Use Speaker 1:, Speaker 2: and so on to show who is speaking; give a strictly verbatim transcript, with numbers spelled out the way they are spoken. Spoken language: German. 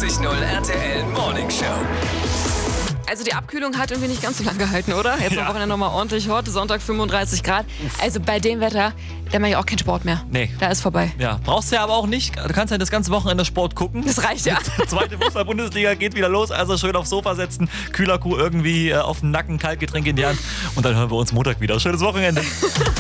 Speaker 1: vierundvierzig null R T L Morning Show.
Speaker 2: Also die Abkühlung hat irgendwie nicht ganz so lange gehalten, oder? Jetzt
Speaker 3: Ja.
Speaker 2: am Wochenende nochmal ordentlich hot, Sonntag fünfunddreißig Grad. Also bei dem Wetter, da mache ich auch keinen Sport mehr.
Speaker 3: Nee.
Speaker 2: Da ist vorbei.
Speaker 3: Ja, brauchst du ja aber auch nicht. Du kannst ja das ganze Wochenende Sport gucken.
Speaker 2: Das reicht ja.
Speaker 3: Zweite Fußball-Bundesliga geht wieder los, also schön aufs Sofa setzen, Kühlerkuh irgendwie äh, auf den Nacken, Kaltgetränk in die Hand und dann hören wir uns Montag wieder. Schönes Wochenende.